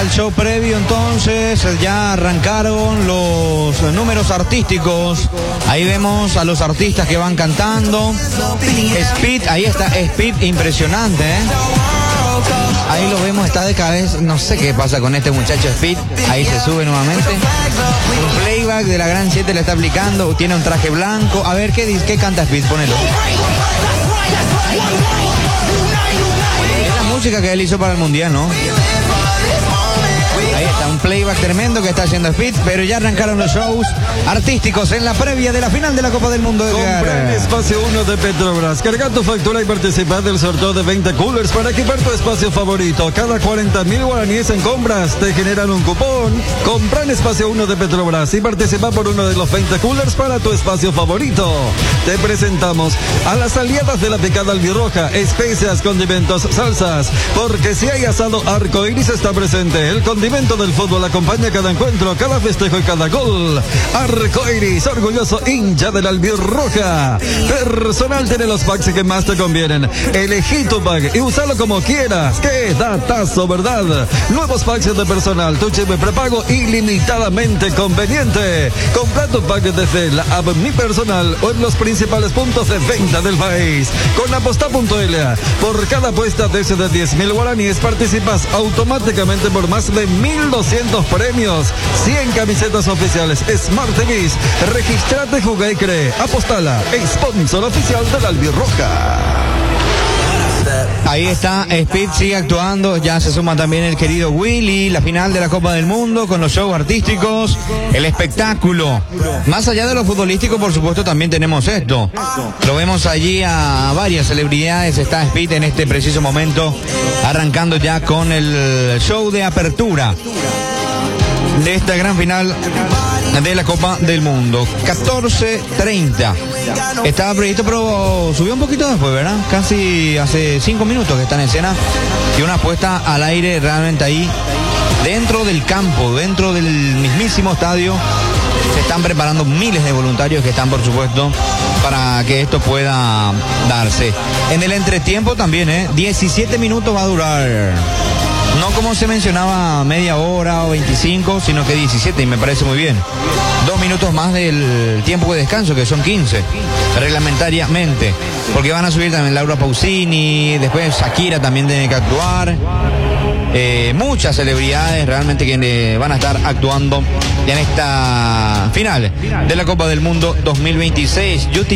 al show previo, entonces ya arrancaron los números artísticos. Ahí vemos a los artistas que van cantando. Speed, ahí está Speed, impresionante, ¿eh? Ahí lo vemos, está de cabeza. No sé qué pasa con este muchacho Speed. Ahí se sube nuevamente. Un playback de la Gran 7 le está aplicando. Tiene un traje blanco. A ver, ¿qué canta Speed? Ponelo. Es la música que él hizo para el mundial, ¿no? Ahí está, un playback tremendo que está haciendo Speed, pero ya arrancaron los shows artísticos en la previa de la final de la Copa del Mundo. Compra en Espacio 1 de Petrobras. Carga tu factura y participa del sorteo de 20 coolers para equipar tu espacio favorito. Cada 40.000 guaraníes en compras te generan un cupón. Compra en Espacio 1 de Petrobras y participa por uno de los 20 coolers para tu espacio favorito. Te presentamos a las aliadas de la picada albirroja, especias, condimentos, salsas. Porque si hay asado, Arcoiris está presente. El condimento del fútbol acompaña cada encuentro, cada festejo y cada gol. Arcoiris, orgulloso hincha de la albirroja. Personal tiene los packs que más te convienen. Elegí tu pack y úsalo como quieras. ¡Qué datazo, verdad! Nuevos packs de personal, tu chip prepago ilimitadamente conveniente. Compra tu pack desde la app Mi Personal o en los principales puntos de venta del país. Con aposta.la, por cada apuesta de 10.000 guaraníes participas automáticamente por más de 1.200 premios, 100 camisetas oficiales Smart TVs. Registrate, juega y cree. Apostala, sponsor oficial de la albirroja. Ahí está, Speed sigue actuando, ya se suma también el querido Willy, la final de la Copa del Mundo con los shows artísticos, el espectáculo. Más allá de lo futbolístico, por supuesto, también tenemos esto. Lo vemos allí a varias celebridades, está Speed en este preciso momento, arrancando ya con el show de apertura de esta gran final de la Copa del Mundo. 14:30 estaba previsto, pero subió un poquito después, ¿verdad? Casi hace 5 minutos que está en escena. Y una puesta al aire realmente ahí, dentro del campo, dentro del mismísimo estadio. Se están preparando miles de voluntarios que están, por supuesto, para que esto pueda darse. En el entretiempo también, 17 minutos va a durar. No como se mencionaba media hora o 25, sino que 17, y me parece muy bien. 2 minutos más del tiempo de descanso, que son 15, reglamentariamente. Porque van a subir también Laura Pausini, después Shakira también tiene que actuar. Muchas celebridades realmente que van a estar actuando en esta final de la Copa del Mundo 2026.